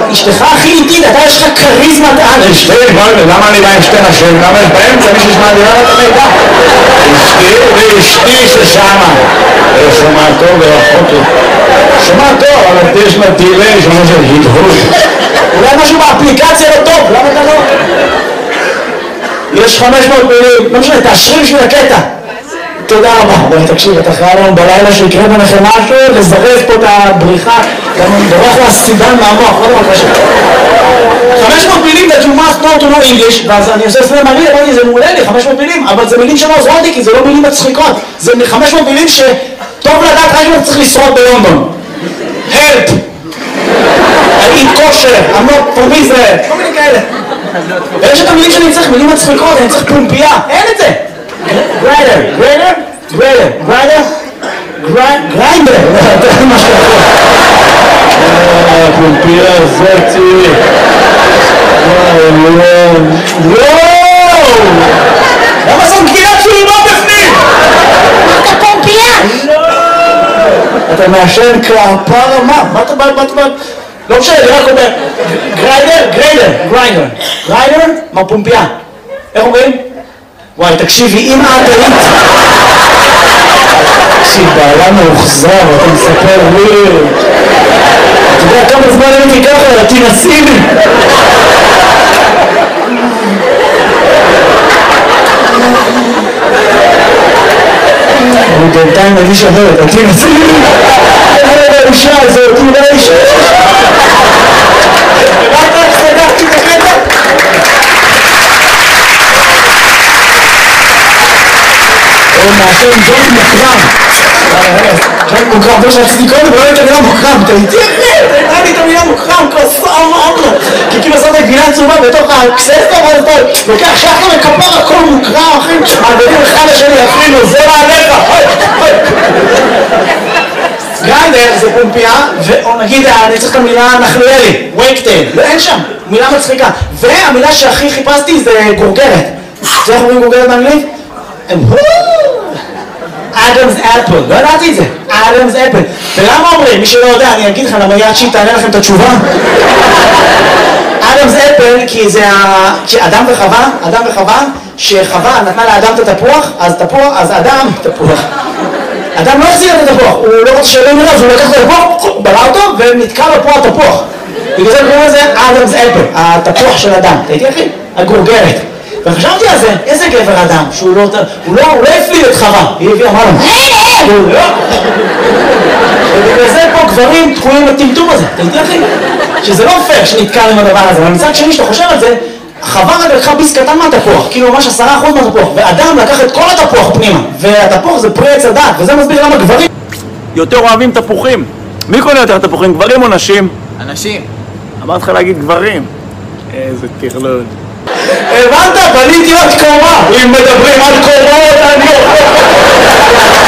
אשתך הכי איטית, אתה יש לך כריזמת על. אשתי, למה אני בא עם שתי נשים? למה יש באמצע מישהו שמעדירה את המידע? אשתי ואשתי ששמה. שומע טוב ורחוק. שומע טוב, אבל יש לה דילי, שומע של הדהוד. אולי משהו באפליקציה לא טוב, למה אתה לא? יש 500 מילים, לא משנה, תאשרי בשביל הקטע. תודה רבה. בואי תקשיב, אתה חייב לנו בלילה שיקרה ביניכם משהו, לזרז פה את הבריחה, גם דורך לסידן מהמוח, לא דבר קשה. 500 מילים that you must know to know English, ואז אני עושה סלם מלא, אמרתי, זה מעולה לי, 500 מילים, אבל זה מילים שלא עוזרות לי, כי זה לא מילים מצחיקות. זה 500 מילים שטוב לדעת רק אם אתה צריך לשרוד בלונדון. help! I eat kosher, I'm not from Israel, כל מיני כאלה. ויש את המילים שאני צריך, מילים מצחיקות, אני צריך פומפייה, אין את זה. גריידר, גריידר, גריידר, גריידר, גריידר, זה מה שאתה יכול. פומפייה זאתי. וואו! למה זאת גבינת שולמה בפנים? אתה פומפייה? אתה מעשן כפרה מה? מה אתה בא? לא משנה, אני רק אומר גריידר, גריידר, גריידר, גריידר, מה פומפייה? איך אומרים? וואי, תקשיבי, אם את היית... תקשיב, בעלה מאוחזר, אתה מספר לי... אתה יודע כמה זמן הייתי ככה, תנסי לי! אני בינתיים מרגיש אחרת, תנסי לי! האישה הזאת, אולי האישה... רק סגרתי את הקטע? הוא מעשן ג'ון מוקרם. ג'ון מוקרם, זה שרציתי קודם, ולא הייתה מילה מוקרם. אתה איתי אחרי, הייתה לי את המילה מוקרם, כוסה אמרה. כי כאילו עושה את הגבינה צהובה בתוך הקססטה, ואז אתה לוקח שחר וכפר הכל מוקרם, אחי. מעבדים אחד לשני, אפילו, זה מעליך. גריידר זה פומפייה, או נגיד, אני צריך את המילה נחליאלי, וייקטייל, אין שם, מילה מצחיקה. והמילה שהכי חיפשתי זה גורגרת. זה איך אומרים גורגרת באנגלית? אדמס אפל, לא ידעתי את זה, אדמס אפל. ולמה אומרים? מי שלא יודע, אני אגיד לך למה יד שהיא תענה לכם את התשובה. אדמס אפל, כי זה אדם וחווה, שחווה נתנה לאדם את התפוח, אז אדם, תפוח. אדם לא החזיר את התפוח, הוא לא רוצה שאלים אליו, הוא לקח את התפוח, בלע אותו ונתקע לו פה התפוח. בגלל זה קוראים לזה אדמס אפל, התפוח של אדם. ראיתי אחי? הגורגרת. וחשבתי על זה, איזה גבר אדם, שהוא לא הפליל את חווה, היא הביאה, אמרה לו, ובגלל זה פה גברים תקועים בטמטום הזה, ראיתי אחי? שזה לא פייר שנתקע עם הדבר הזה, אבל מצד שני שאתה חושב על זה, חווה רק לקחה ביס קטן מהתפוח, כאילו ממש 10% מהתפוח, ואדם לקח את כל התפוח פנימה, והתפוח זה פרי עץ הדת, וזה מסביר למה גברים יותר אוהבים תפוחים. מי קונה יותר תפוחים, גברים או נשים? אנשים. אמרת לך להגיד גברים. איזה טרלול. הבנת? בניתי עוד קומה. אם מדברים על קומות, אני...